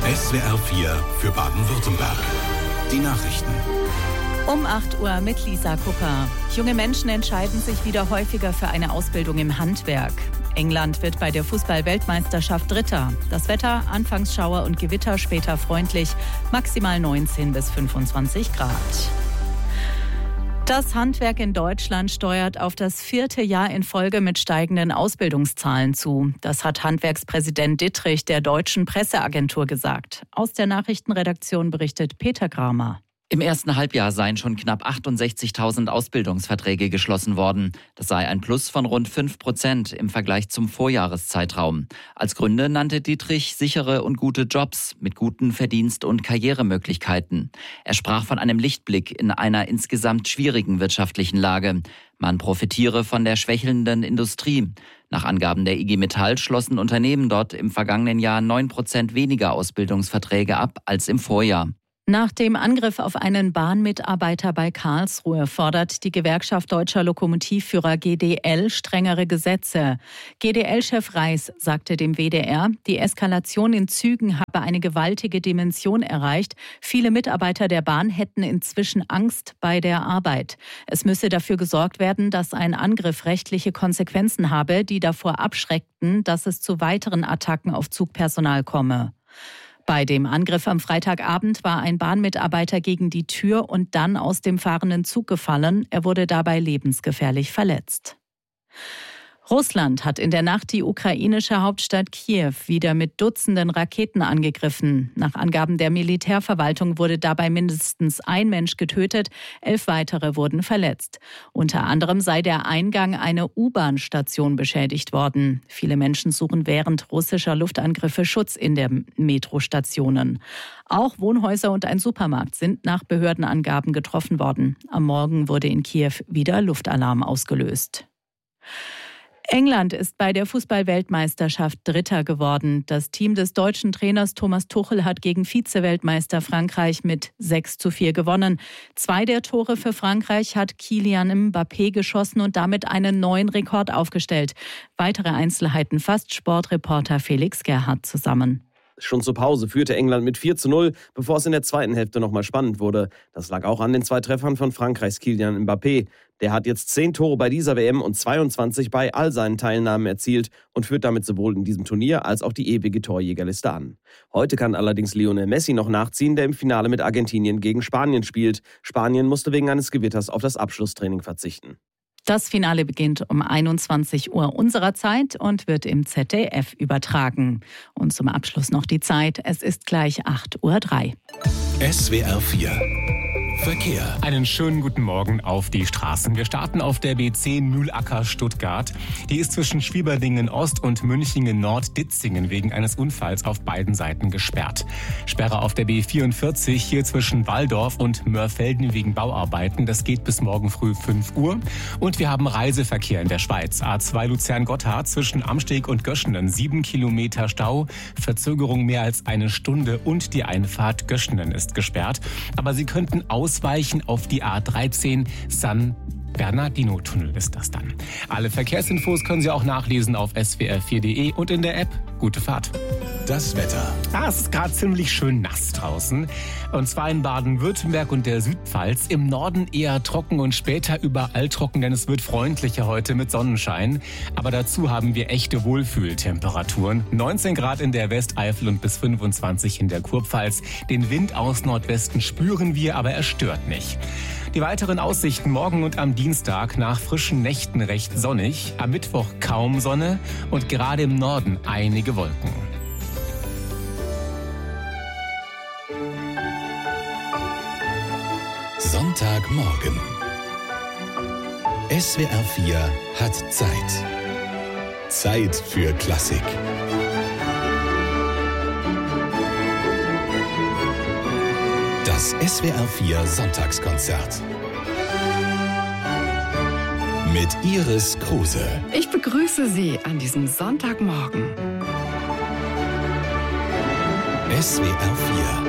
SWR 4 für Baden-Württemberg. Die Nachrichten. Um 8 Uhr mit Lisa Kupper. Junge Menschen entscheiden sich wieder häufiger für eine Ausbildung im Handwerk. England wird bei der Fußball-Weltmeisterschaft Dritter. Das Wetter, anfangs Schauer und Gewitter, später freundlich, maximal 19 bis 25 Grad. Das Handwerk in Deutschland steuert auf das 4. Jahr in Folge mit steigenden Ausbildungszahlen zu. Das hat Handwerkspräsident Dittrich der Deutschen Presseagentur gesagt. Aus der Nachrichtenredaktion berichtet Peter Kramer. Im ersten Halbjahr seien schon knapp 68.000 Ausbildungsverträge geschlossen worden. Das sei ein Plus von rund 5% im Vergleich zum Vorjahreszeitraum. Als Gründe nannte Dittrich sichere und gute Jobs mit guten Verdienst- und Karrieremöglichkeiten. Er sprach von einem Lichtblick in einer insgesamt schwierigen wirtschaftlichen Lage. Man profitiere von der schwächelnden Industrie. Nach Angaben der IG Metall schlossen Unternehmen dort im vergangenen Jahr 9% weniger Ausbildungsverträge ab als im Vorjahr. Nach dem Angriff auf einen Bahnmitarbeiter bei Karlsruhe fordert die Gewerkschaft Deutscher Lokomotivführer GDL strengere Gesetze. GDL-Chef Reis sagte dem WDR, die Eskalation in Zügen habe eine gewaltige Dimension erreicht. Viele Mitarbeiter der Bahn hätten inzwischen Angst bei der Arbeit. Es müsse dafür gesorgt werden, dass ein Angriff rechtliche Konsequenzen habe, die davor abschreckten, dass es zu weiteren Attacken auf Zugpersonal komme. Bei dem Angriff am Freitagabend war ein Bahnmitarbeiter gegen die Tür und dann aus dem fahrenden Zug gefallen. Er wurde dabei lebensgefährlich verletzt. Russland hat in der Nacht die ukrainische Hauptstadt Kiew wieder mit Dutzenden Raketen angegriffen. Nach Angaben der Militärverwaltung wurde dabei mindestens ein Mensch getötet, 11 weitere wurden verletzt. Unter anderem sei der Eingang einer U-Bahn-Station beschädigt worden. Viele Menschen suchen während russischer Luftangriffe Schutz in den Metrostationen. Auch Wohnhäuser und ein Supermarkt sind nach Behördenangaben getroffen worden. Am Morgen wurde in Kiew wieder Luftalarm ausgelöst. England ist bei der Fußball-Weltmeisterschaft Dritter geworden. Das Team des deutschen Trainers Thomas Tuchel hat gegen Vize-Weltmeister Frankreich mit 6:4 gewonnen. 2 der Tore für Frankreich hat Kylian Mbappé geschossen und damit einen neuen Rekord aufgestellt. Weitere Einzelheiten fasst Sportreporter Felix Gerhardt zusammen. Schon zur Pause führte England mit 4:0, bevor es in der zweiten Hälfte nochmal spannend wurde. Das lag auch an den 2 Treffern von Frankreichs Kylian Mbappé. Der hat jetzt 10 Tore bei dieser WM und 22 bei all seinen Teilnahmen erzielt und führt damit sowohl in diesem Turnier als auch die ewige Torjägerliste an. Heute kann allerdings Lionel Messi noch nachziehen, der im Finale mit Argentinien gegen Spanien spielt. Spanien musste wegen eines Gewitters auf das Abschlusstraining verzichten. Das Finale beginnt um 21 Uhr unserer Zeit und wird im ZDF übertragen. Und zum Abschluss noch die Zeit. Es ist gleich 8:03 Uhr. SWR 4 Verkehr. Einen schönen guten Morgen auf die Straßen. Wir starten auf der B10 Mühlacker Stuttgart. Die ist zwischen Schwieberdingen Ost und Münchingen Nord-Ditzingen wegen eines Unfalls auf beiden Seiten gesperrt. Sperre auf der B44 hier zwischen Walldorf und Mörfelden wegen Bauarbeiten. Das geht bis morgen früh 5 Uhr. Und wir haben Reiseverkehr in der Schweiz. A2 Luzern-Gotthard zwischen Amsteg und Göschenen 7 Kilometer Stau. Verzögerung mehr als eine Stunde und die Einfahrt Göschenen ist gesperrt. Aber Sie könnten ausweichen auf die A13 San Bernardino-Tunnel ist das dann. Alle Verkehrsinfos können Sie auch nachlesen auf swr4.de und in der App. Gute Fahrt. Das Wetter. Es ist gerade ziemlich schön nass draußen. Und zwar in Baden-Württemberg und der Südpfalz. Im Norden eher trocken und später überall trocken, denn es wird freundlicher heute mit Sonnenschein. Aber dazu haben wir echte Wohlfühltemperaturen. 19 Grad in der Westeifel und bis 25 in der Kurpfalz. Den Wind aus Nordwesten spüren wir, aber er stört nicht. Die weiteren Aussichten morgen und am Dienstag: nach frischen Nächten recht sonnig, am Mittwoch kaum Sonne und gerade im Norden einige Wolken. Sonntagmorgen. SWR 4 hat Zeit. Zeit für Klassik. Das SWR 4 Sonntagskonzert. Mit Iris Kruse. Ich begrüße Sie an diesem Sonntagmorgen. SWR 4